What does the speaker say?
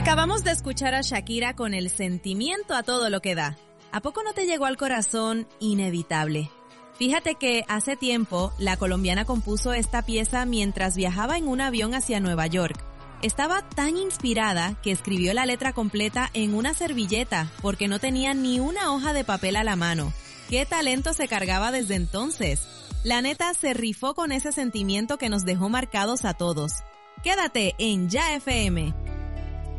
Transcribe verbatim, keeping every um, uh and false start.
Acabamos de escuchar a Shakira con el sentimiento a todo lo que da. ¿A poco no te llegó al corazón Inevitable? Fíjate que hace tiempo la colombiana compuso esta pieza mientras viajaba en un avión hacia Nueva York. Estaba tan inspirada que escribió la letra completa en una servilleta porque no tenía ni una hoja de papel a la mano. ¡Qué talento se cargaba desde entonces! La neta se rifó con ese sentimiento que nos dejó marcados a todos. Quédate en Ya F M.